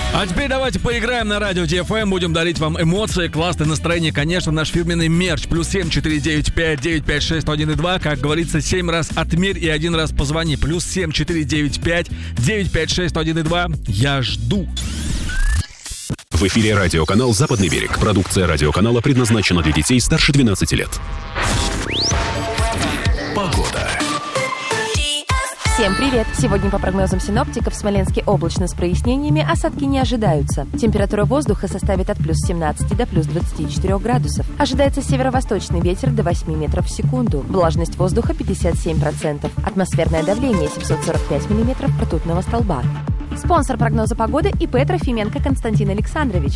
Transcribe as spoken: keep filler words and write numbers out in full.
А теперь давайте поиграем на радио ди эф эм. Будем дарить вам эмоции, классное настроение. Конечно, наш фирменный мерч. Плюс семь четыре девять пять девять пять шесть сто один и два. Как говорится, семь раз отмерь и один раз позвони. Плюс семь четыре девять пять девять пять шесть сто один и два. Я жду. В эфире радиоканал «Западный берег». Продукция радиоканала предназначена для детей старше двенадцати лет. Погода. Всем привет! Сегодня по прогнозам синоптиков в Смоленске облачно с прояснениями, осадки не ожидаются. Температура воздуха составит от плюс семнадцати до плюс двадцати четырёх градусов. Ожидается северо-восточный ветер до восьми метров в секунду. Влажность воздуха пятьдесят семь процентов. Атмосферное давление семьсот сорок пять миллиметров ртутного столба. Спонсор прогноза погоды ИП Трофименко Константин Александрович.